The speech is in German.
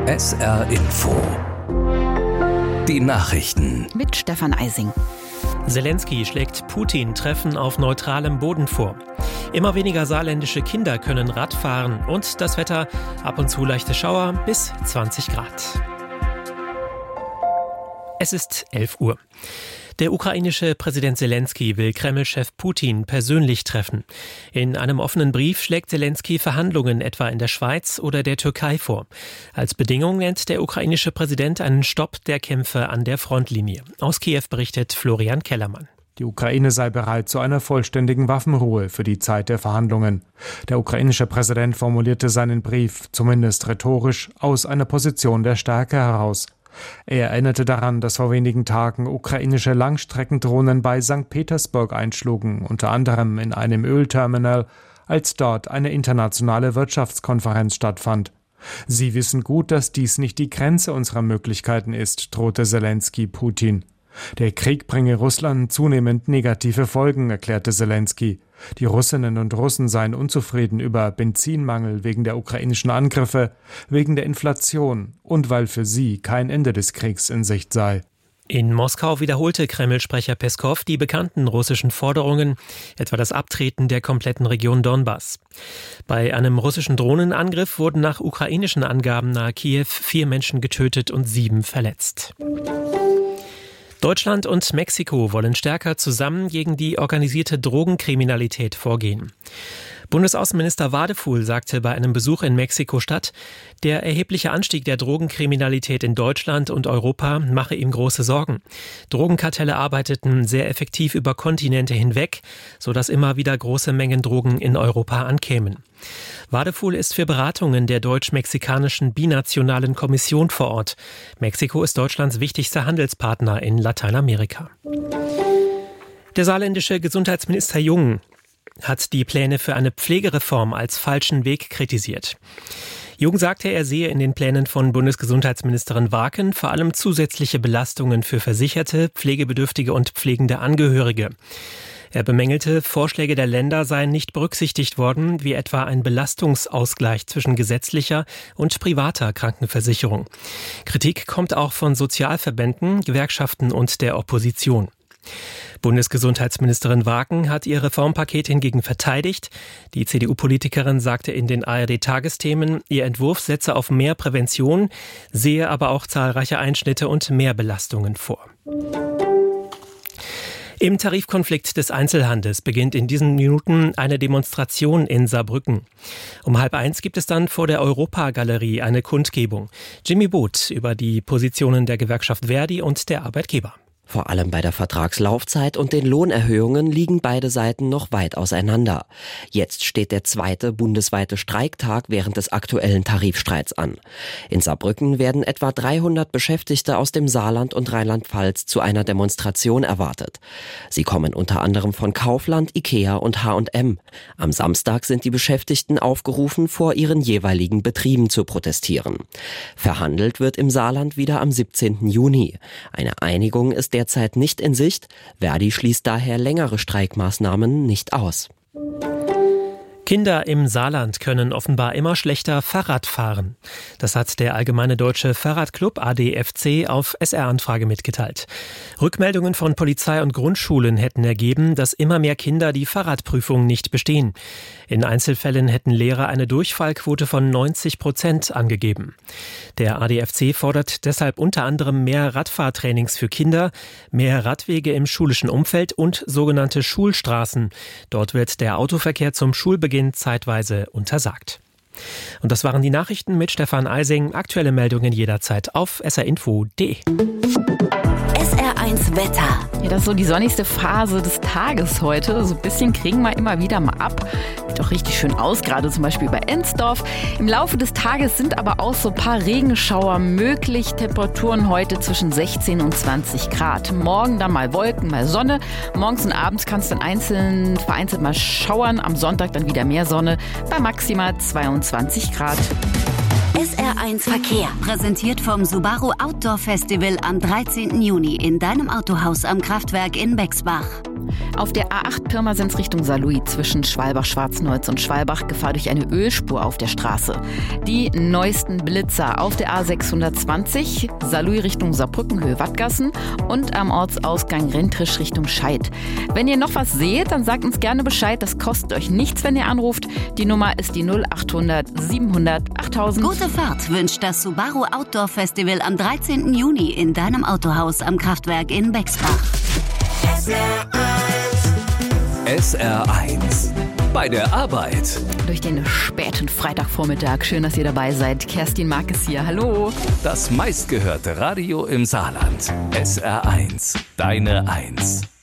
SR Info. Die Nachrichten. Mit Stefan Eising. Zelensky schlägt Putin Treffen auf neutralem Boden vor. Immer weniger saarländische Kinder können Rad fahren. Und das Wetter, ab und zu leichte Schauer bis 20 Grad. Es ist 11 Uhr. Der ukrainische Präsident Zelensky will Kreml-Chef Putin persönlich treffen. In einem offenen Brief schlägt Zelensky Verhandlungen etwa in der Schweiz oder der Türkei vor. Als Bedingung nennt der ukrainische Präsident einen Stopp der Kämpfe an der Frontlinie. Aus Kiew berichtet Florian Kellermann. Die Ukraine sei bereit zu einer vollständigen Waffenruhe für die Zeit der Verhandlungen. Der ukrainische Präsident formulierte seinen Brief, zumindest rhetorisch, aus einer Position der Stärke heraus. Er erinnerte daran, dass vor wenigen Tagen ukrainische Langstreckendrohnen bei St. Petersburg einschlugen, unter anderem in einem Ölterminal, als dort eine internationale Wirtschaftskonferenz stattfand. Sie wissen gut, dass dies nicht die Grenze unserer Möglichkeiten ist, drohte Zelensky Putin. Der Krieg bringe Russland zunehmend negative Folgen, erklärte Zelensky. Die Russinnen und Russen seien unzufrieden über Benzinmangel wegen der ukrainischen Angriffe, wegen der Inflation und weil für sie kein Ende des Kriegs in Sicht sei. In Moskau wiederholte Kreml-Sprecher Peskow die bekannten russischen Forderungen, etwa das Abtreten der kompletten Region Donbass. Bei einem russischen Drohnenangriff wurden nach ukrainischen Angaben nahe Kiew 4 Menschen getötet und 7 verletzt. Deutschland und Mexiko wollen stärker zusammen gegen die organisierte Drogenkriminalität vorgehen. Bundesaußenminister Wadefuhl sagte bei einem Besuch in Mexiko-Stadt, der erhebliche Anstieg der Drogenkriminalität in Deutschland und Europa mache ihm große Sorgen. Drogenkartelle arbeiteten sehr effektiv über Kontinente hinweg, sodass immer wieder große Mengen Drogen in Europa ankämen. Wadefuhl ist für Beratungen der deutsch-mexikanischen binationalen Kommission vor Ort. Mexiko ist Deutschlands wichtigster Handelspartner in Lateinamerika. Der saarländische Gesundheitsminister Jung hat die Pläne für eine Pflegereform als falschen Weg kritisiert. Jung sagte, er sehe in den Plänen von Bundesgesundheitsministerin Waken vor allem zusätzliche Belastungen für Versicherte, Pflegebedürftige und pflegende Angehörige. Er bemängelte, Vorschläge der Länder seien nicht berücksichtigt worden, wie etwa ein Belastungsausgleich zwischen gesetzlicher und privater Krankenversicherung. Kritik kommt auch von Sozialverbänden, Gewerkschaften und der Opposition. Bundesgesundheitsministerin Waken hat ihr Reformpaket hingegen verteidigt. Die CDU-Politikerin sagte in den ARD-Tagesthemen, ihr Entwurf setze auf mehr Prävention, sehe aber auch zahlreiche Einschnitte und mehr Belastungen vor. Im Tarifkonflikt des Einzelhandels beginnt in diesen Minuten eine Demonstration in Saarbrücken. Um 12:30 gibt es dann vor der Europagalerie eine Kundgebung. Jimmy Booth über die Positionen der Gewerkschaft Verdi und der Arbeitgeber. Vor allem bei der Vertragslaufzeit und den Lohnerhöhungen liegen beide Seiten noch weit auseinander. Jetzt steht der 2. bundesweite Streiktag während des aktuellen Tarifstreits an. In Saarbrücken werden etwa 300 Beschäftigte aus dem Saarland und Rheinland-Pfalz zu einer Demonstration erwartet. Sie kommen unter anderem von Kaufland, Ikea und H&M. Am Samstag sind die Beschäftigten aufgerufen, vor ihren jeweiligen Betrieben zu protestieren. Verhandelt wird im Saarland wieder am 17. Juni. Eine Einigung ist derzeit nicht in Sicht. Verdi schließt daher längere Streikmaßnahmen nicht aus. Kinder im Saarland können offenbar immer schlechter Fahrrad fahren. Das hat der Allgemeine Deutsche Fahrradclub ADFC auf SR-Anfrage mitgeteilt. Rückmeldungen von Polizei und Grundschulen hätten ergeben, dass immer mehr Kinder die Fahrradprüfung nicht bestehen. In Einzelfällen hätten Lehrer eine Durchfallquote von 90% angegeben. Der ADFC fordert deshalb unter anderem mehr Radfahrtrainings für Kinder, mehr Radwege im schulischen Umfeld und sogenannte Schulstraßen. Dort wird der Autoverkehr zum Schulbeginn zeitweise untersagt. Und das waren die Nachrichten mit Stefan Eising. Aktuelle Meldungen jederzeit auf srinfo.de. SR1 Wetter. Ja, das ist so die sonnigste Phase des Tages heute. So ein bisschen kriegen wir immer wieder mal ab. Sieht doch richtig schön aus, gerade zum Beispiel bei Ensdorf. Im Laufe des Tages sind aber auch so ein paar Regenschauer möglich. Temperaturen heute zwischen 16 und 20 Grad. Morgen dann mal Wolken, mal Sonne. Morgens und abends kann es dann vereinzelt mal schauern. Am Sonntag dann wieder mehr Sonne bei maximal 22 Grad. SR1 Verkehr. Präsentiert vom Subaru Outdoor Festival am 13. Juni in deinem Autohaus am Kraftwerk in Bexbach. Auf der A8 Pirmasens Richtung Saarlouis zwischen Schwalbach-Schwarznolz und Schwalbach Gefahr durch eine Ölspur auf der Straße. Die neuesten Blitzer auf der A620 Saarlouis Richtung Saarbrücken Höhe Wattgassen und am Ortsausgang Rentrisch Richtung Scheid. Wenn ihr noch was seht, dann sagt uns gerne Bescheid. Das kostet euch nichts, wenn ihr anruft. Die Nummer ist die 0800 700 8000. Gute Fahrt wünscht das Subaru Outdoor Festival am 13. Juni in deinem Autohaus am Kraftwerk in Bexbach. SR1 bei der Arbeit. Durch den späten Freitagvormittag. Schön, dass ihr dabei seid. Kerstin Markes hier. Hallo. Das meistgehörte Radio im Saarland. SR1, deine Eins.